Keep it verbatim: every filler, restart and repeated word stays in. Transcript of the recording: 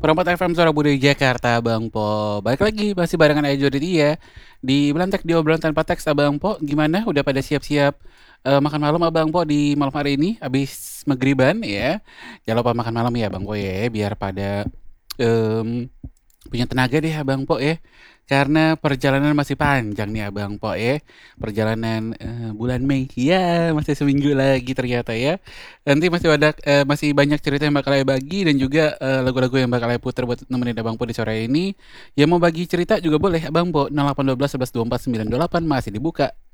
Perempat F M Suara Budaya Jakarta, Bang Po. Balik lagi masih barengan Ejo ya. Di Belantek di obrolan tanpa teks Abang Po. Gimana? Udah pada siap-siap eh, makan malam Abang Po di malam hari ini habis magriban ya. Jangan lupa makan malam ya Bang Po ya, biar pada em, punya tenaga deh Abang Po ya. Karena perjalanan masih panjang nih Abang Po ya. Perjalanan eh, bulan Mei. Ya, masih seminggu lagi ternyata ya. Nanti masih ada eh, masih banyak cerita yang bakal saya bagi dan juga eh, lagu-lagu yang bakal saya putar buat nemenin Abang Po di sore ini. Yang mau bagi cerita juga boleh Abang Po nol delapan satu dua sebelas dua empat sembilan dua delapan masih dibuka.